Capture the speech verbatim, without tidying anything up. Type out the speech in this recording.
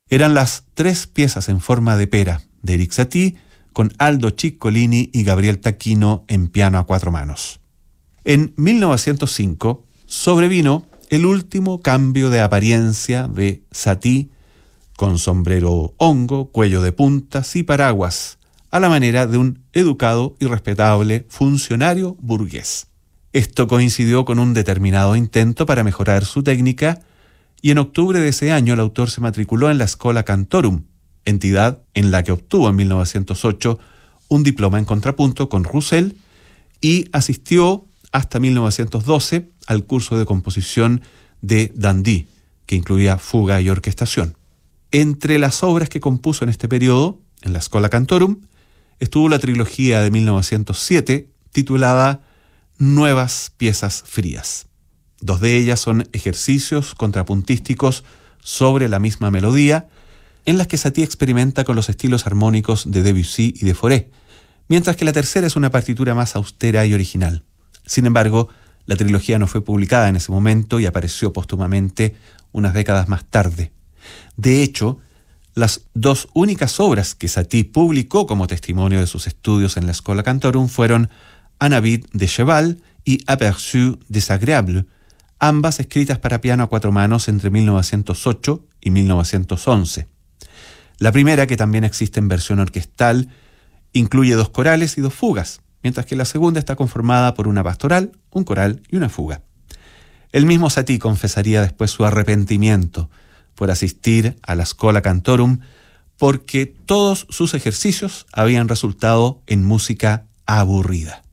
Eran las tres piezas en forma de pera de Erik Satie, con Aldo Ciccolini y Gabriel Taquino en piano a cuatro manos. En mil novecientos cinco sobrevino el último cambio de apariencia de Satie, con sombrero hongo, cuello de puntas y paraguas, a la manera de un educado y respetable funcionario burgués. Esto coincidió con un determinado intento para mejorar su técnica, y en octubre de ese año el autor se matriculó en la Schola Cantorum, entidad en la que obtuvo en mil novecientos ocho un diploma en contrapunto con Roussel, y asistió hasta mil novecientos doce al curso de composición de Dandy, que incluía fuga y orquestación. Entre las obras que compuso en este periodo, en la Schola Cantorum, estuvo la trilogía de mil novecientos siete titulada Nuevas piezas frías. Dos de ellas son ejercicios contrapuntísticos sobre la misma melodía, en las que Satie experimenta con los estilos armónicos de Debussy y de Fauré, mientras que la tercera es una partitura más austera y original. Sin embargo, la trilogía no fue publicada en ese momento y apareció póstumamente unas décadas más tarde. De hecho, las dos únicas obras que Satie publicó como testimonio de sus estudios en la Schola Cantorum fueron Un habit de cheval y Aperçu désagréable, ambas escritas para piano a cuatro manos entre mil novecientos ocho y mil novecientos once. La primera, que también existe en versión orquestal, incluye dos corales y dos fugas, mientras que la segunda está conformada por una pastoral, un coral y una fuga. El mismo Satie confesaría después su arrepentimiento por asistir a la Schola Cantorum, porque todos sus ejercicios habían resultado en música aburrida.